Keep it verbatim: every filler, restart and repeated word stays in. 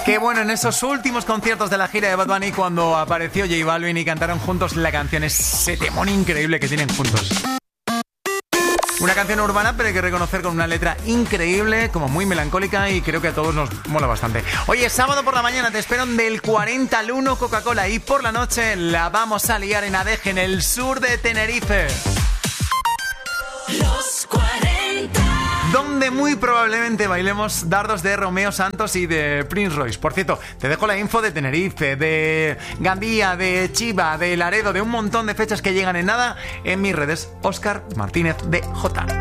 Qué bueno, en esos últimos conciertos de la gira de Bad Bunny, cuando apareció J Balvin y cantaron juntos la canción, ese temón increíble que tienen juntos. Una canción urbana, pero hay que reconocer con una letra increíble, como muy melancólica, y creo que a todos nos mola bastante. Oye, sábado por la mañana te espero del cuarenta al uno Coca-Cola, y por la noche la vamos a liar en Adeje, en el sur de Tenerife. Los cuarenta. Donde muy probablemente bailemos dardos de Romeo Santos y de Prince Royce. Por cierto, te dejo la info de Tenerife, de Gandía, de Chiva, de Laredo, de un montón de fechas que llegan en nada en mis redes. Óscar Martínez D J.